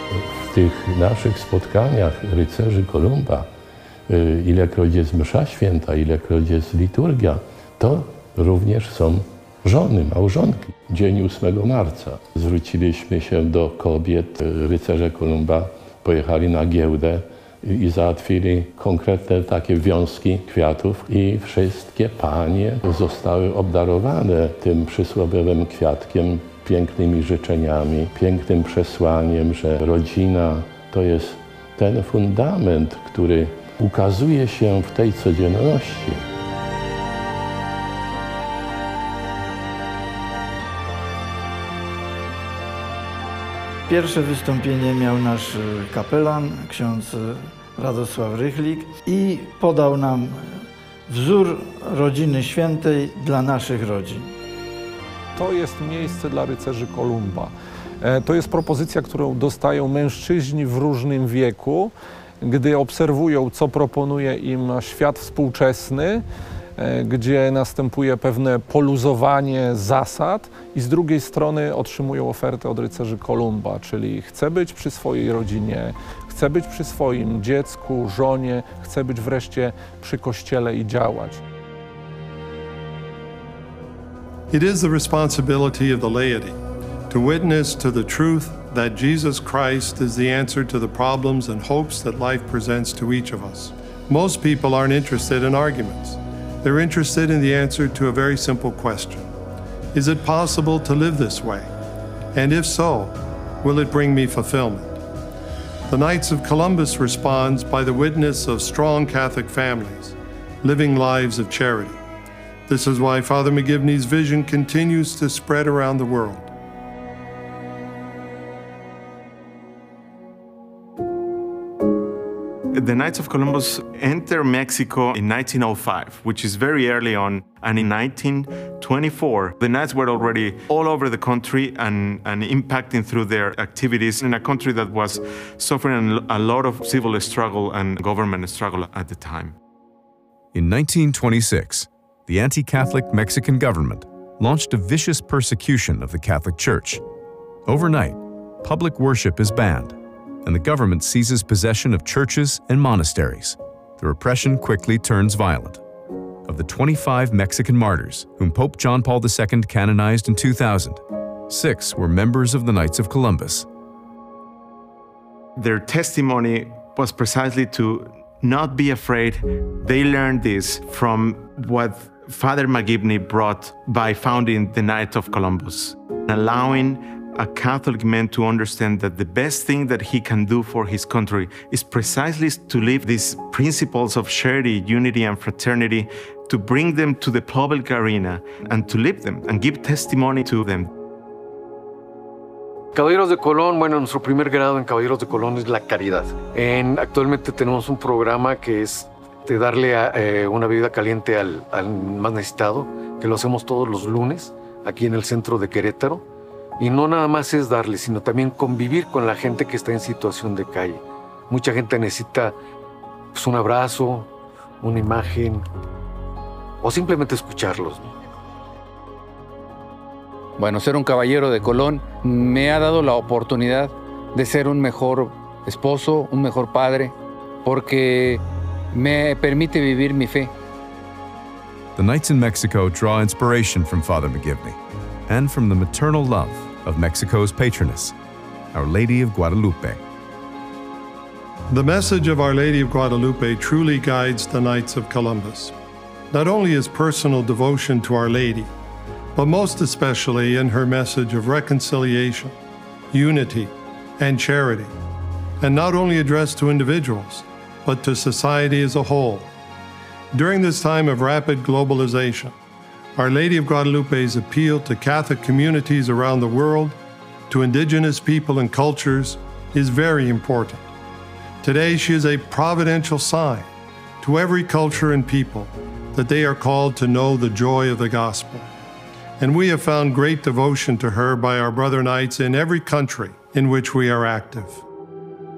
w tych naszych spotkaniach rycerzy Kolumba, ilekroć jest msza święta, ilekroć jest liturgia, to również są żony, małżonki. Dzień 8 marca zwróciliśmy się do kobiet. Rycerze Kolumba pojechali na giełdę i załatwili konkretne takie wiązki kwiatów i wszystkie panie zostały obdarowane tym przysłowiowym kwiatkiem, pięknymi życzeniami, pięknym przesłaniem, że rodzina to jest ten fundament, który ukazuje się w tej codzienności. Pierwsze wystąpienie miał nasz kapelan, ksiądz Radosław Rychlik, i podał nam wzór rodziny świętej dla naszych rodzin. To jest miejsce dla rycerzy Kolumba. To jest propozycja, którą dostają mężczyźni w różnym wieku, gdy obserwują, co proponuje im świat współczesny, gdzie następuje pewne poluzowanie zasad, i z drugiej strony otrzymują ofertę od rycerzy Kolumba, czyli chcę być przy swojej rodzinie, chcę być przy swoim dziecku, żonie, chcę być wreszcie przy Kościele i działać. It is the responsibility of the laity to witness to the truth that Jesus Christ is the answer to the problems and hopes that life presents to each of us. Most people aren't interested in arguments. They're interested in the answer to a very simple question. Is it possible to live this way? And if so, will it bring me fulfillment? The Knights of Columbus responds by the witness of strong Catholic families, living lives of charity. This is why Father McGivney's vision continues to spread around the world. The Knights of Columbus entered Mexico in 1905, which is very early on, and in 1924, the Knights were already all over the country and impacting through their activities in a country that was suffering a lot of civil struggle and government struggle at the time. In 1926, the anti-Catholic Mexican government launched a vicious persecution of the Catholic Church. Overnight, public worship is banned, and the government seizes possession of churches and monasteries. The repression quickly turns violent. Of the 25 Mexican martyrs whom Pope John Paul II canonized in 2000, 6 were members of the Knights of Columbus. Their testimony was precisely to not be afraid. They learned this from what Father McGivney brought by founding the Knights of Columbus, allowing a Catholic man to understand that the best thing that he can do for his country is precisely to live these principles of charity, unity, and fraternity, to bring them to the public arena and to live them and give testimony to them. Caballeros de Colón, bueno, nuestro primer grado en Caballeros de Colón es la caridad. Actualmente tenemos un programa que es de darle una bebida caliente al más necesitado, que lo hacemos todos los lunes aquí en el centro de Querétaro. Y no nada más es darle, sino también convivir con la gente que está en situación de calle. Mucha gente necesita pues, un abrazo, una imagen, o simplemente escucharlos, ¿no? Bueno, ser un caballero de Colón me ha dado la oportunidad de ser un mejor esposo, un mejor padre, porque me permite vivir mi fe. The Knights in Mexico draw inspiration from Father McGivney and from the maternal love of Mexico's patroness, Our Lady of Guadalupe. The message of Our Lady of Guadalupe truly guides the Knights of Columbus, not only as personal devotion to Our Lady, but most especially in her message of reconciliation, unity, and charity, and not only addressed to individuals, but to society as a whole. During this time of rapid globalization, Our Lady of Guadalupe's appeal to Catholic communities around the world, to indigenous people and cultures, is very important. Today, she is a providential sign to every culture and people that they are called to know the joy of the gospel. And we have found great devotion to her by our brother Knights in every country in which we are active.